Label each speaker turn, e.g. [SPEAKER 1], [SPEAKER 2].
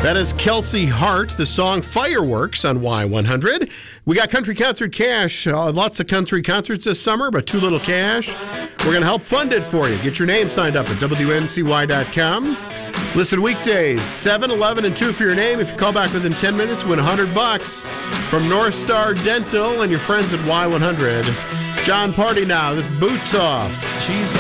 [SPEAKER 1] That is Kelsey Hart, the song Fireworks on Y100. We got Country Concert Cash. Lots of country concerts this summer, but too little cash. We're going to help fund it for you. Get your name signed up at WNCY.com. Listen weekdays, 7, 11, and 2 for your name. If you call back within 10 minutes, win $100 from North Star Dental and your friends at Y100. John Party now. This Boots Off.
[SPEAKER 2] She's got